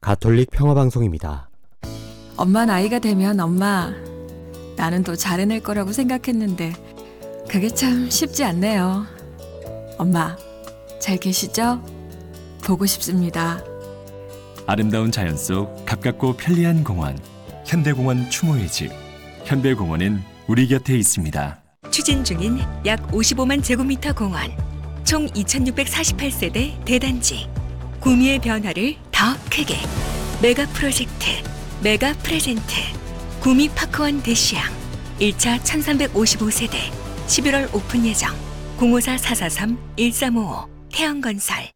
가톨릭 평화방송입니다. 엄마 나이가 되면 엄마, 나는 또 잘해낼 거라고 생각했는데 그게 참 쉽지 않네요. 엄마, 잘 계시죠? 보고 싶습니다. 아름다운 자연 속 가깝고 편리한 공원, 현대공원 추모의 집. 현대공원은 우리 곁에 있습니다. 추진 중인 약 55만 제곱미터 공원, 총 2648세대 대단지. 구미의 변화를 더 크게. 메가 프로젝트, 메가 프레젠트. 구미 파크원 대시양 1차 1355세대 11월 오픈 예정. 054-443-1355 태영건설.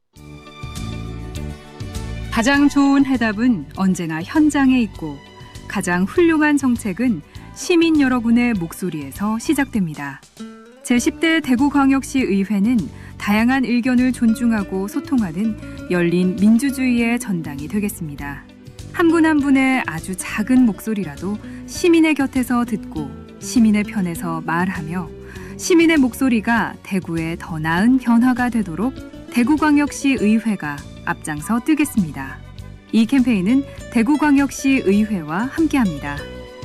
가장 좋은 해답은 언제나 현장에 있고, 가장 훌륭한 정책은 시민 여러분의 목소리에서 시작됩니다. 제10대 대구광역시의회는 다양한 의견을 존중하고 소통하는 열린 민주주의의 전당이 되겠습니다. 한 분 한 분의 아주 작은 목소리라도 시민의 곁에서 듣고 시민의 편에서 말하며 시민의 목소리가 대구에 더 나은 변화가 되도록 대구광역시의회가 앞장서 뜨겠습니다. 이 캠페인은 대구광역시의회와 함께합니다.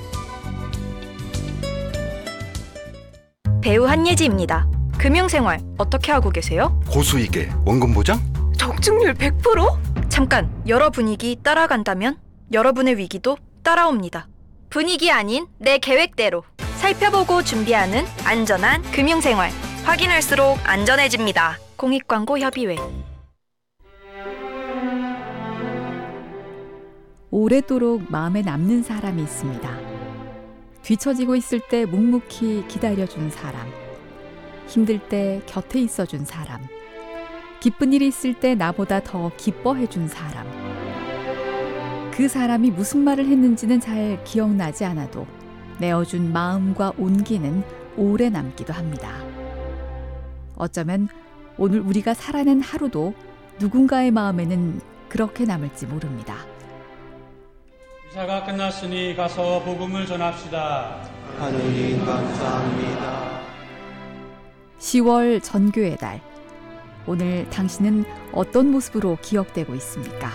배우 한예지입니다. 금융생활 어떻게 하고 계세요? 고수익에 원금 보장? 적중률 100%? 잠깐, 여러 분위기 따라간다면 여러분의 위기도 따라옵니다. 분위기 아닌 내 계획대로 살펴보고 준비하는 안전한 금융생활. 확인할수록 안전해집니다. 공익광고협의회. 오래도록 마음에 남는 사람이 있습니다. 뒤처지고 있을 때 묵묵히 기다려준 사람, 힘들 때 곁에 있어준 사람, 기쁜 일이 있을 때 나보다 더 기뻐해준 사람. 그 사람이 무슨 말을 했는지는 잘 기억나지 않아도 내어준 마음과 온기는 오래 남기도 합니다. 어쩌면 오늘 우리가 살아낸 하루도 누군가의 마음에는 그렇게 남을지 모릅니다. 미사가 끝났으니 가서 복음을 전합시다. 하느님 감사합니다. 10월 전교의 달. 오늘 당신은 어떤 모습으로 기억되고 있습니까?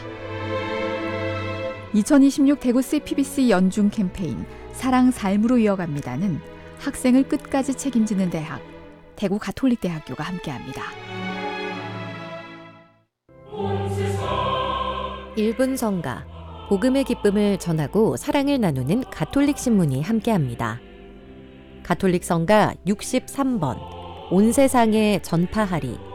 2026 대구 CPBC 연중 캠페인 사랑 삶으로 이어갑니다는 학생을 끝까지 책임지는 대학, 대구 가톨릭대학교가 함께합니다. 1분 성가, 복음의 기쁨을 전하고 사랑을 나누는 가톨릭 신문이 함께합니다. 가톨릭 성가 63번, 온 세상에 전파하리.